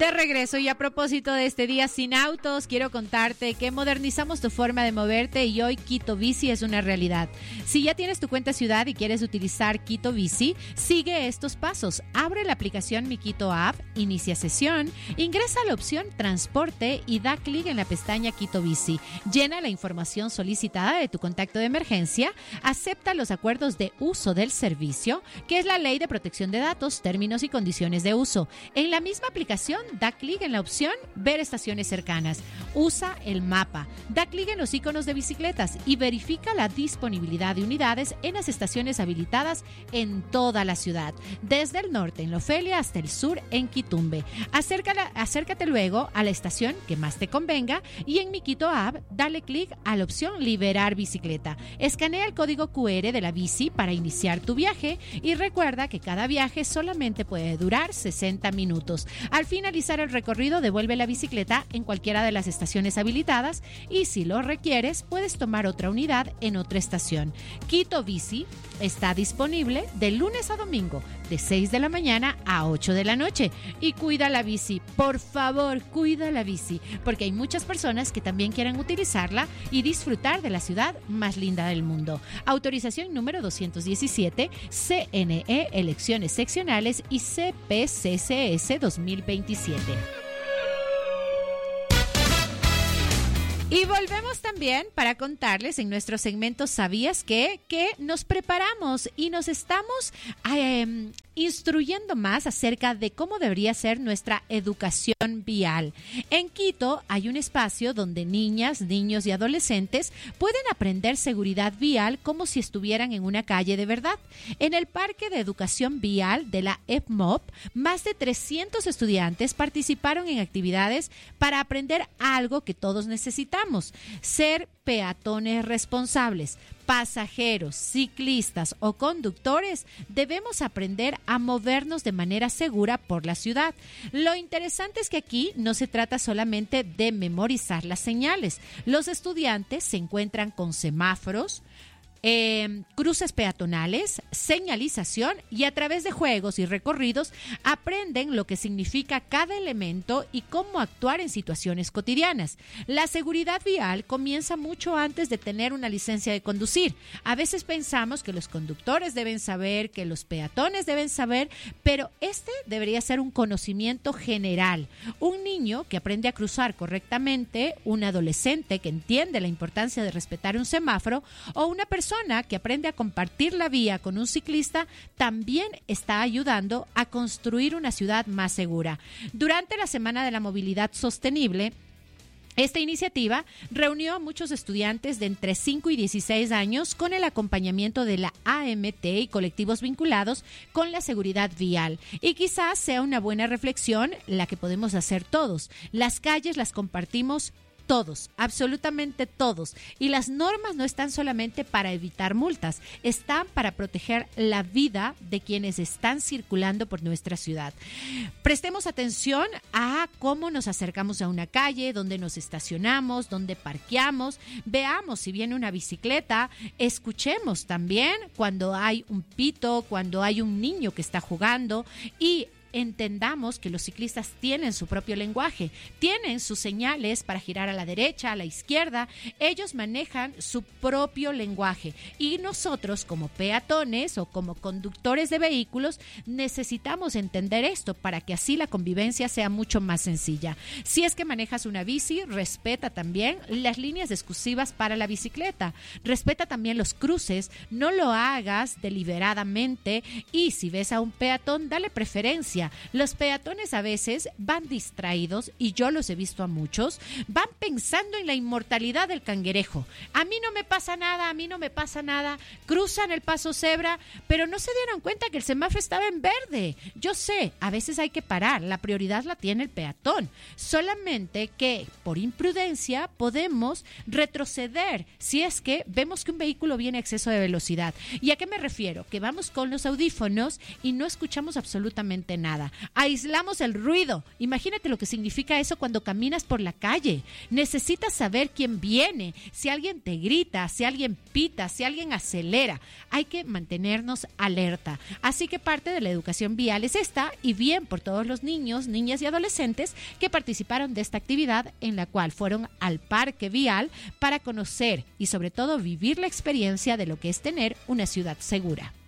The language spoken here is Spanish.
De regreso, y a propósito de este día sin autos, quiero contarte que modernizamos tu forma de moverte y hoy Quito Bici es una realidad. Si ya tienes tu cuenta ciudad y quieres utilizar Quito Bici, sigue estos pasos. Abre la aplicación Mi Quito App, inicia sesión, ingresa a la opción Transporte y da clic en la pestaña Quito Bici. Llena la información solicitada de tu contacto de emergencia, acepta los acuerdos de uso del servicio, que es la Ley de Protección de Datos, términos y condiciones de uso. En la misma aplicación, da clic en la opción Ver estaciones cercanas. Usa el mapa. Da clic en los iconos de bicicletas y verifica la disponibilidad de unidades en las estaciones habilitadas en toda la ciudad. Desde el norte en La Ofelia hasta el sur en Quitumbe. Acércate luego a la estación que más te convenga y en Mi Quito App dale clic a la opción Liberar bicicleta. Escanea el código QR de la bici para iniciar tu viaje y recuerda que cada viaje solamente puede durar 60 minutos. Al finalizar el recorrido, devuelve la bicicleta en cualquiera de las estaciones habilitadas y si lo requieres, puedes tomar otra unidad en otra estación. Quito Bici está disponible de lunes a domingo, de 6 de la mañana a 8 de la noche. Y cuida la bici, por favor, cuida la bici, porque hay muchas personas que también quieren utilizarla y disfrutar de la ciudad más linda del mundo. Autorización número 217, CNE, elecciones seccionales y CPCCS 2027. Y volvemos también para contarles en nuestro segmento ¿Sabías qué? Que nos preparamos y nos estamos instruyendo más acerca de cómo debería ser nuestra educación vial. En Quito hay un espacio donde niñas, niños y adolescentes pueden aprender seguridad vial como si estuvieran en una calle de verdad. En el Parque de Educación Vial de la EPMOP, más de 300 estudiantes participaron en actividades para aprender algo que todos necesitamos: ser peatones responsables. Pasajeros, ciclistas o conductores debemos aprender a movernos de manera segura por la ciudad. Lo interesante es que aquí no se trata solamente de memorizar las señales. Los estudiantes se encuentran con semáforos, cruces peatonales, señalización y a través de juegos y recorridos aprenden lo que significa cada elemento y cómo actuar en situaciones cotidianas. La seguridad vial comienza mucho antes de tener una licencia de conducir. A veces pensamos que los conductores deben saber, que los peatones deben saber, pero este debería ser un conocimiento general. Un niño que aprende a cruzar correctamente, un adolescente que entiende la importancia de respetar un semáforo o una persona que aprende a compartir la vía con un ciclista también está ayudando a construir una ciudad más segura. Durante la Semana de la Movilidad Sostenible, esta iniciativa reunió a muchos estudiantes de entre 5 y 16 años con el acompañamiento de la AMT y colectivos vinculados con la seguridad vial. Y quizás sea una buena reflexión la que podemos hacer todos. Las calles las compartimos todos, absolutamente todos. Y las normas no están solamente para evitar multas, están para proteger la vida de quienes están circulando por nuestra ciudad. Prestemos atención a cómo nos acercamos a una calle, dónde nos estacionamos, dónde parqueamos, veamos si viene una bicicleta, escuchemos también cuando hay un pito, cuando hay un niño que está jugando y entendamos que los ciclistas tienen su propio lenguaje, tienen sus señales para girar a la derecha, a la izquierda, ellos manejan su propio lenguaje y nosotros como peatones o como conductores de vehículos necesitamos entender esto para que así la convivencia sea mucho más sencilla. Si es que manejas una bici, respeta también las líneas exclusivas para la bicicleta, respeta también los cruces, no lo hagas deliberadamente y si ves a un peatón, dale preferencia. Los peatones a veces van distraídos y yo los he visto a muchos, van pensando en la inmortalidad del cangrejo. A mí no me pasa nada, a mí no me pasa nada. Cruzan el paso cebra, pero no se dieron cuenta que el semáforo estaba en verde. Yo sé, a veces hay que parar, la prioridad la tiene el peatón. Solamente que por imprudencia podemos retroceder si es que vemos que un vehículo viene a exceso de velocidad. ¿Y a qué me refiero? Que vamos con los audífonos y no escuchamos absolutamente nada. nada. Aislamos el ruido. Imagínate lo que significa eso cuando caminas por la calle. Necesitas saber quién viene, si alguien te grita, si alguien pita, si alguien acelera. Hay que mantenernos alerta. Así que parte de la educación vial es esta, y bien por todos los niños, niñas y adolescentes que participaron de esta actividad, en la cual fueron al parque vial para conocer y sobre todo vivir la experiencia de lo que es tener una ciudad segura.